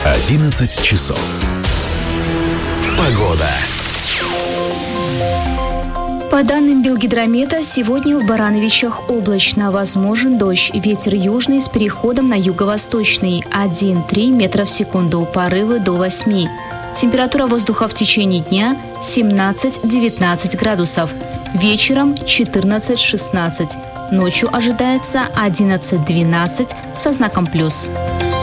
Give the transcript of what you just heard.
11 часов. Погода. По данным Белгидромета, сегодня в Барановичах облачно, возможен дождь. Ветер южный с переходом на юго-восточный 1,3 метра в секунду, порывы до 8. Температура воздуха в течение дня 17-19 градусов. Вечером 14-16. Ночью ожидается 11-12 со знаком плюс.